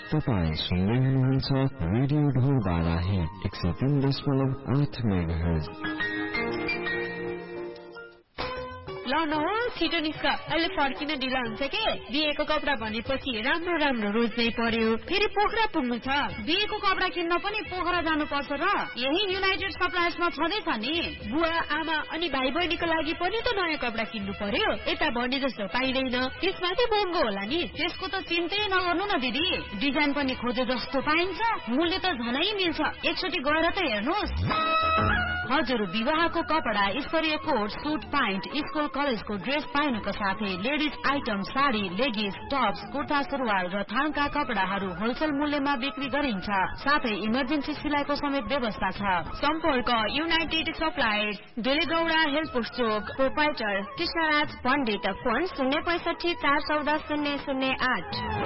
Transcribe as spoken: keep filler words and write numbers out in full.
तपाईं सुन्दै हुनुहुन्छ रेडियो ढोलबारा हिट एक सय तीन दशमलव आठ मेगाहर्ज। ल न हो छिटो निस्क, अहिले फर्किन ढिला हुन्छ के। बिहेको कपडा भनेपछि राम्रो राम्रो रोज्नै पर्यो, फेरि पोखरा पुग्नु छ। बिहेको कपडा किन्न पनि पोखरा जानुपर्छ र? यही युनाइटेड सप्लायर्समा छँदैछ नि। बुवा आमा अनि भाइ बहिनीको लागि पनि त नयाँ कपडा किन्नु पर्यो, यता भने जस्तो पाइँदैन, त्यसमाथि महँगो होला नि। त्यसको त चिन्तै नगर्नु न दिदी, डिजाइन पनि खोजे जस्तो पाइन्छ, मूल्य त झनै मिल्छ। एकचोटि गएर त हेर्नुहोस्। हजुर, विवाहको कपडा, स्तरीय कोट, सुट प्यान्ट, स्कुल कलेजको ड्रेस पाइनुको साथै ladies item, sari, लेगिस, Tops, kurta सुरुवाल र थाङका कपडाहरू होलसेल मूल्यमा बिक्री गरिन्छ। साथै इमर्जेन्सी सिलाइको समेत व्यवस्था छ। सम्पर्क युनाइटेड सप्लायर्स, डेलेगौडा हेल्पोस्ट चोक, प्रोपाइटर कृष्णराज पण्डित, फोन शून्य पैसठी चार चौध शून्य शून्य आठ।